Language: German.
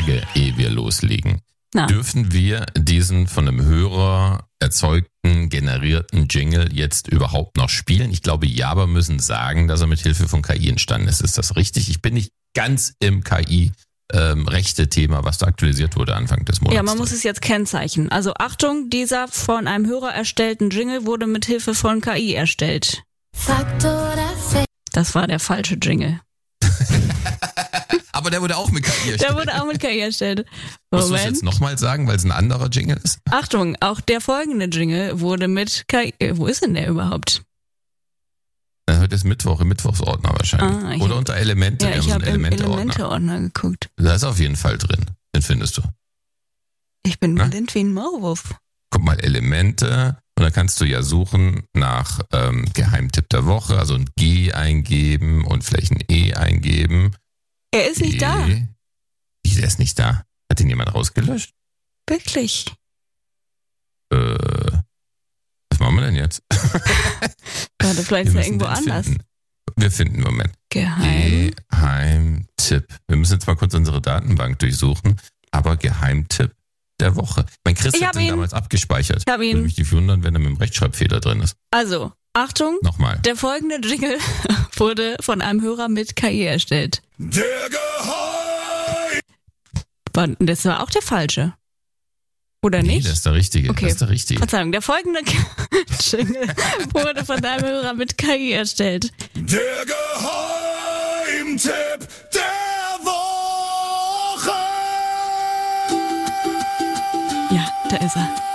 Frage, ehe wir loslegen. Na. Dürfen wir diesen von einem Hörer erzeugten, generierten Jingle jetzt überhaupt noch spielen? Ich glaube, ja, aber müssen sagen, dass er mit Hilfe von KI entstanden ist. Ist das richtig? Ich bin nicht ganz im KI-Rechte-Thema, was da aktualisiert wurde Anfang des Monats. Ja, man muss es jetzt kennzeichnen. Also Achtung, dieser von einem Hörer erstellten Jingle wurde mit Hilfe von KI erstellt. Fakt oder Fake? Das war der falsche Jingle. Aber der wurde auch mit KI erstellt. Der wurde auch mit KI erstellt. Musst du es jetzt nochmal sagen, weil es ein anderer Jingle ist? Achtung, auch der folgende Jingle wurde mit KI... Wo ist denn der überhaupt? Heute ist Mittwoch, im Mittwochsordner wahrscheinlich. Oder unter Elemente. Ja, wir haben ich so habe einen im Elemente-Ordner. Elemente-Ordner geguckt. Da ist auf jeden Fall drin. Den findest du. Ich bin blind wie ein Maulwurf. Guck mal, Elemente. Und dann kannst du ja suchen nach Geheimtipp der Woche. Also ein G eingeben und vielleicht ein E eingeben. Er ist nicht da. Der ist nicht da. Hat den jemand rausgelöscht? Wirklich. Was machen wir denn jetzt? Warte, vielleicht ist er irgendwo anders. Wir finden, Moment. Geheimtipp. Wir müssen jetzt mal kurz unsere Datenbank durchsuchen. Aber Geheimtipp der Woche. Mein Chris hat den damals abgespeichert. Ich habe ihn. Würde mich nicht wundern, wenn er mit einem Rechtschreibfehler drin ist. Also, Achtung. Nochmal. Der folgende Jingle wurde von einem Hörer mit KI erstellt. Der Das war auch der falsche. Oder nicht? Nee, das ist der richtige. Okay. Das ist der richtige. Verzeihung, der folgende Jingle wurde von einem Hörer mit KI erstellt. Der Geheimtipp der Woche. Ja, da ist er.